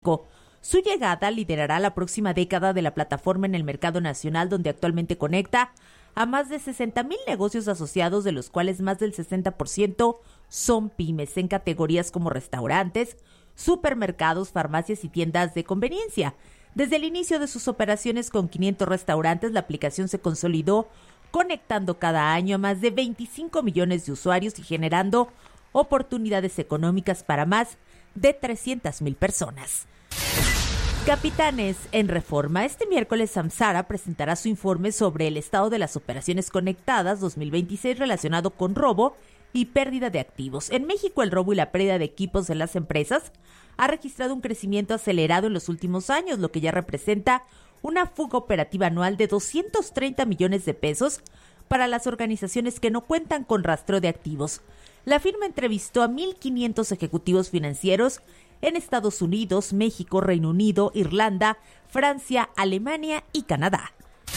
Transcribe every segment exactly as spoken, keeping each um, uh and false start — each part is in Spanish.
Su llegada liderará la próxima década de la plataforma en el mercado nacional, donde actualmente conecta a más de sesenta mil negocios asociados, de los cuales más del sesenta por ciento son pymes en categorías como restaurantes, supermercados, farmacias y tiendas de conveniencia. Desde el inicio de sus operaciones con quinientos restaurantes, la aplicación se consolidó conectando cada año a más de veinticinco millones de usuarios y generando oportunidades económicas para más de trescientas mil personas. Capitanes en Reforma. Este miércoles Samsara presentará su informe sobre el estado de las operaciones conectadas dos mil veintiséis relacionado con robo y pérdida de activos. En México, el robo y la pérdida de equipos en las empresas ha registrado un crecimiento acelerado en los últimos años, lo que ya representa una fuga operativa anual de doscientos treinta millones de pesos para las organizaciones que no cuentan con rastreo de activos. La firma entrevistó a mil quinientos ejecutivos financieros en Estados Unidos, México, Reino Unido, Irlanda, Francia, Alemania y Canadá.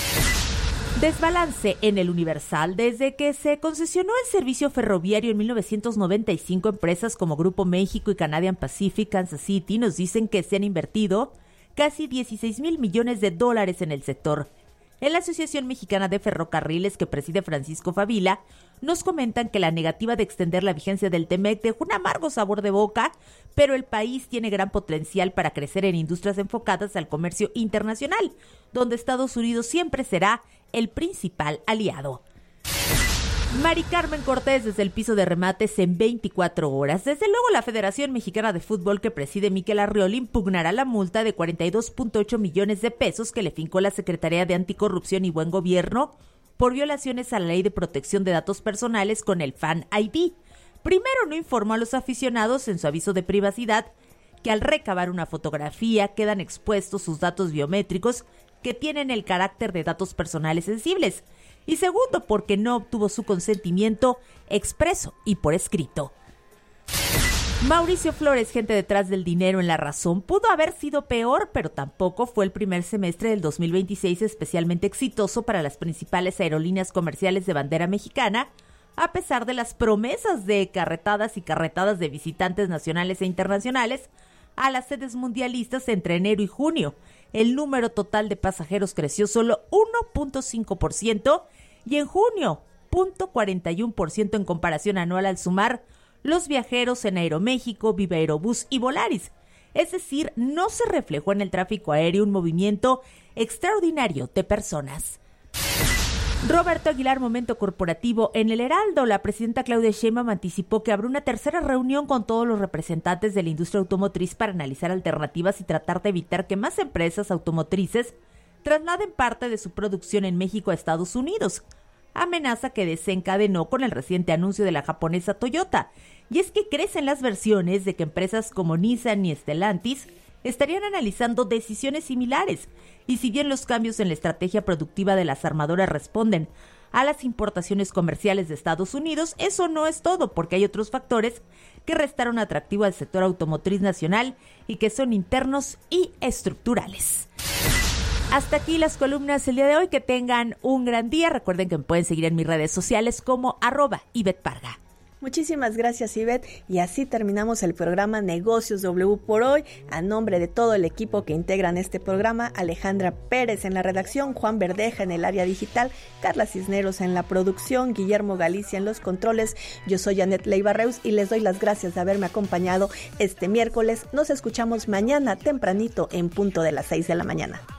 Desbalance en el Universal. Desde que se concesionó el servicio ferroviario en mil novecientos noventa y cinco, empresas como Grupo México y Canadian Pacific Kansas City nos dicen que se han invertido casi dieciséis mil millones de dólares en el sector. En la Asociación Mexicana de Ferrocarriles, que preside Francisco Favila, nos comentan que la negativa de extender la vigencia del TEMEC dejó un amargo sabor de boca, pero el país tiene gran potencial para crecer en industrias enfocadas al comercio internacional, donde Estados Unidos siempre será el principal aliado. Mari Carmen Cortés desde el piso de remates en veinticuatro horas. Desde luego, la Federación Mexicana de Fútbol, que preside Miquel Arriola, impugnará la multa de cuarenta y dos punto ocho millones de pesos que le fincó la Secretaría de Anticorrupción y Buen Gobierno por violaciones a la Ley de Protección de Datos Personales con el Fan I D. Primero, no informó a los aficionados en su aviso de privacidad que al recabar una fotografía quedan expuestos sus datos biométricos que tienen el carácter de datos personales sensibles. Y segundo, porque no obtuvo su consentimiento expreso y por escrito. Mauricio Flores, gente detrás del dinero en La Razón. Pudo haber sido peor, pero tampoco fue el primer semestre del dos mil veintiséis especialmente exitoso para las principales aerolíneas comerciales de bandera mexicana, a pesar de las promesas de carretadas y carretadas de visitantes nacionales e internacionales a las sedes mundialistas entre enero y junio. El número total de pasajeros creció solo uno punto cinco por ciento y en junio, cero punto cuarenta y uno por ciento en comparación anual al sumar los viajeros en Aeroméxico, Viva Aerobús y Volaris. Es decir, no se reflejó en el tráfico aéreo un movimiento extraordinario de personas. Roberto Aguilar, momento corporativo en El Heraldo. La presidenta Claudia Sheinbaum anticipó que habrá una tercera reunión con todos los representantes de la industria automotriz para analizar alternativas y tratar de evitar que más empresas automotrices trasladen parte de su producción en México a Estados Unidos. Amenaza que desencadenó con el reciente anuncio de la japonesa Toyota. Y es que crecen las versiones de que empresas como Nissan y Stellantis estarían analizando decisiones similares. Y si bien los cambios en la estrategia productiva de las armadoras responden a las importaciones comerciales de Estados Unidos, eso no es todo, porque hay otros factores que restaron atractivo al sector automotriz nacional y que son internos y estructurales. Hasta aquí las columnas el día de hoy. Que tengan un gran día. Recuerden que me pueden seguir en mis redes sociales como arroba Ivette Parga. Muchísimas gracias, Ivette. Y así terminamos el programa Negocios W por hoy. A nombre de todo el equipo que integran este programa, Alejandra Pérez en la redacción, Juan Verdeja en el área digital, Carla Cisneros en la producción, Guillermo Galicia en los controles. Yo soy Janet Leiva Reus y les doy las gracias de haberme acompañado este miércoles. Nos escuchamos mañana tempranito en punto de las seis de la mañana.